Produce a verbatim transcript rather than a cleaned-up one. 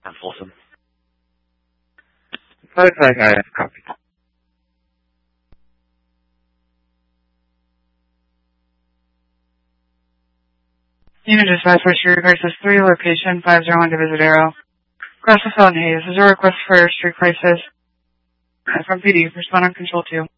ten Folsom. five five five, copy. Unit dispatch for street crisis three, location five zero one Divisadero. Cross the Felton Hayes. This is a request for street crisis from P D. Respond on control two.